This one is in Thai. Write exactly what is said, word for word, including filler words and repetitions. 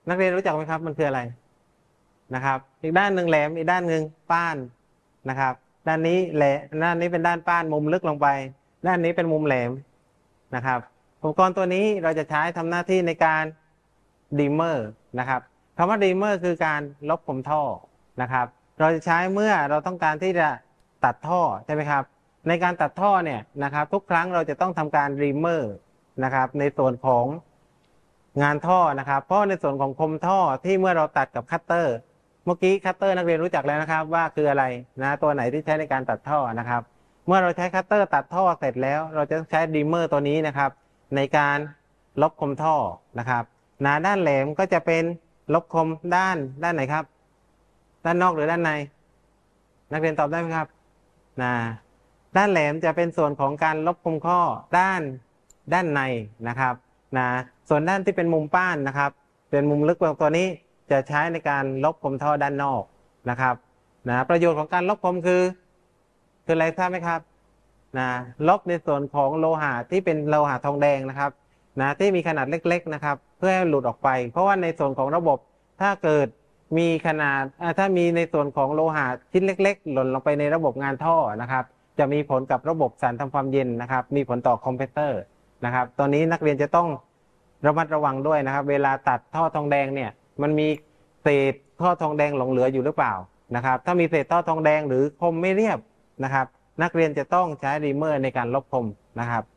นักเรียนรู้จักไหมครับมันคืออะไรนะครับอีกด้านหนึ่งแหลมอีกด้านหนึ่งป้านนะครับด้านนี้แหลมด้านนี้เป็นด้านป้านมุมลึกลงไปด้านนี้เป็นมุมแหลมนะครับอุปกรณ์ตัวนี้เราจะใช้ทำหน้าที่ในการดีเมอร์นะครับคำว่าดีเมอร์คือการลบคมท่อนะครับเราจะใช้เมื่อเราต้องการที่จะตัดท่อใช่ไหมครับในการตัดท่อเนี่ยนะครับทุกครั้งเราจะต้องทำการดีเมอร์นะครับในส่วนของงานท่อนะครับเพราะในส่วนของคมท่อที่เมื่อเราตัดกับคัตเตอร์เมื่อกี้คัตเตอร์นักเรียนรู้จักแล้วนะครับว่าคืออะไรนะตัวไหนที่ใช้ในการตัดท่อนะครับเมื่อเราใช้คัตเตอร์ตัดท่อเสร็จแล้วเราจะใช้ดีเมอร์ตัวนี้นะครับในการลบคมท่อนะครับนะด้านแหลมก็จะเป็นลบคมด้านด้านไหนครับด้านนอกหรือด้านในนักเรียนตอบได้ไหมครับนะด้านแหลมจะเป็นส่วนของการลบคมข้อด้านด้านในนะครับนะส่วนด้านที่เป็นมุมป้านนะครับเป็นมุมลึกตัวนี้จะใช้ในการลบคมท่อด้านนอกนะครับนะประโยชน์ของการลบคมคือคืออะไรทราบไหมครับนะลบในส่วนของโลหะที่เป็นโลหะทองแดงนะครับนะที่มีขนาดเล็กๆนะครับเพื่อให้หลุดออกไปเพราะว่าในส่วนของระบบถ้าเกิดมีขนาดถ้ามีในส่วนของโลหะชิ้นเล็กๆหล่นลงไปในระบบงานท่อนะครับจะมีผลกับระบบสารทำความเย็นนะครับมีผลต่อคอมเพรสเซอร์นะครับตอนนี้นักเรียนจะต้องระมัดระวังด้วยนะครับเวลาตัดท่อทองแดงเนี่ยมันมีเศษท่อทองแดงหลงเหลืออยู่หรือเปล่านะครับถ้ามีเศษท่อทองแดงหรือคมไม่เรียบนะครับนักเรียนจะต้องใช้รีเมอร์ในการลบคมนะครับ